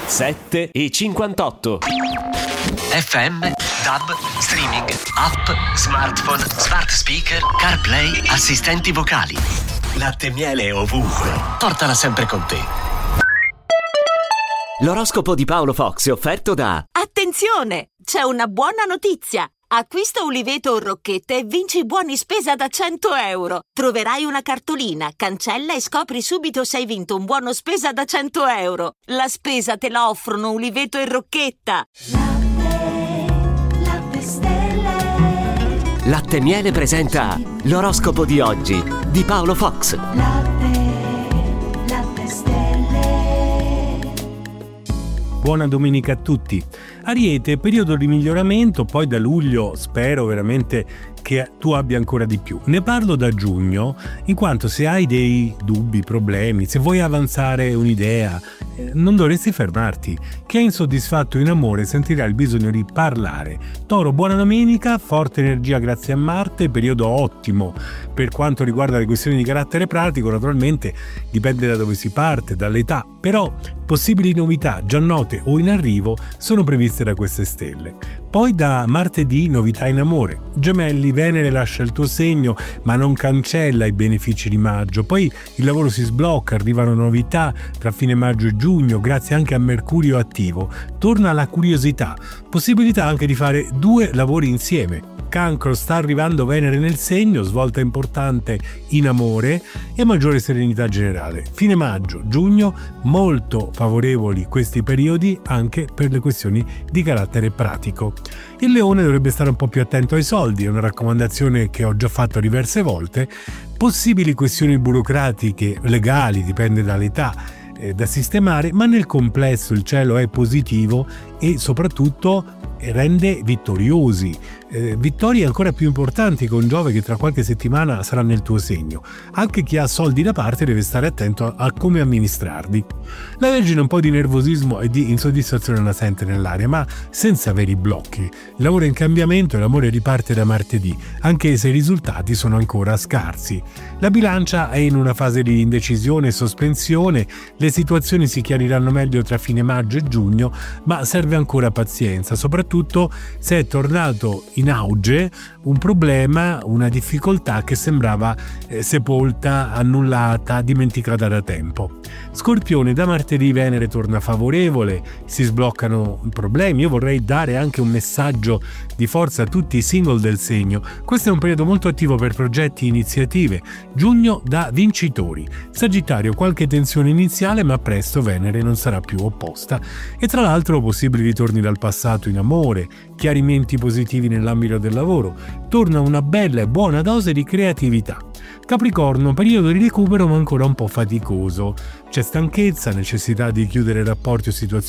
7:58. FM, DAB, streaming, app, smartphone, smart speaker, CarPlay, assistenti vocali. Latte miele ovunque. Portala sempre con te. L'oroscopo di Paolo Fox è offerto da... Attenzione! C'è una buona notizia! Acquista Uliveto o Rocchette e vinci buoni spesa da 100 euro. Troverai una cartolina, cancella e scopri subito se hai vinto un buono spesa da 100 euro. La spesa te la offrono Uliveto e Rocchetta. Latte stelle. Latte Miele presenta l'oroscopo di oggi di Paolo Fox. Latte stelle. Buona domenica a tutti. Ariete, periodo di miglioramento, poi da luglio spero veramente che tu abbia ancora di più. Ne parlo da giugno, in quanto se hai dei dubbi, problemi, se vuoi avanzare un'idea, non dovresti fermarti. Chi è insoddisfatto in amore sentirà il bisogno di parlare. Toro, buona domenica, forte energia grazie a Marte, periodo ottimo per quanto riguarda le questioni di carattere pratico, naturalmente dipende da dove si parte, dall'età, però possibili novità già note o in arrivo sono previste da queste stelle. Poi da martedì novità in amore. Gemelli, Venere lascia il tuo segno ma non cancella i benefici di maggio. Poi il lavoro si sblocca, arrivano novità tra fine maggio e giugno, grazie anche a Mercurio attivo. Torna la curiosità, possibilità anche di fare 2 lavori insieme. Cancro, sta arrivando Venere nel segno, svolta importante in amore e maggiore serenità generale. Fine maggio, giugno, molto favorevoli questi periodi anche per le questioni di carattere pratico. Il Leone dovrebbe stare un po' più attento ai soldi, è una raccomandazione che ho già fatto diverse volte. Possibili questioni burocratiche, legali, dipende dall'età, da sistemare, ma nel complesso il cielo è positivo e soprattutto rende vittoriosi, vittorie ancora più importanti con Giove che tra qualche settimana sarà nel tuo segno. Anche chi ha soldi da parte deve stare attento a come amministrarli. La Vergine un po' di nervosismo e di insoddisfazione la sente nell'aria, ma senza veri blocchi. Il lavoro è in cambiamento e l'amore riparte da martedì, anche se i risultati sono ancora scarsi. La Bilancia è in una fase di indecisione e sospensione, le situazioni si chiariranno meglio tra fine maggio e giugno, ma serve ancora pazienza, soprattutto se è tornato in auge un problema, una difficoltà che sembrava sepolta, annullata, dimenticata da tempo. Scorpione, da martedì Venere torna favorevole, si sbloccano problemi. Io vorrei dare anche un messaggio di forza a tutti i single del segno. Questo è un periodo molto attivo per progetti e iniziative. Giugno da vincitori. Sagittario, qualche tensione iniziale, ma presto Venere non sarà più opposta. E tra l'altro possibili ritorni dal passato in amore, chiarimenti positivi nell'ambito del lavoro. Torna una bella e buona dose di creatività. Capricorno, periodo di recupero ma ancora un po' faticoso. C'è stanchezza, necessità di chiudere rapporti o situazioni